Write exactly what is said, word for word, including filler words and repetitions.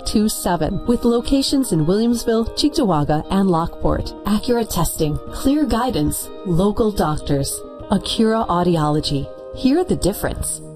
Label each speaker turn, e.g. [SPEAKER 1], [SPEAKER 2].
[SPEAKER 1] two seven with locations in Williamsville, Cheektowaga, and Lockport. Accurate testing, clear guidance, local doctors. Acura Audiology. Hear the difference.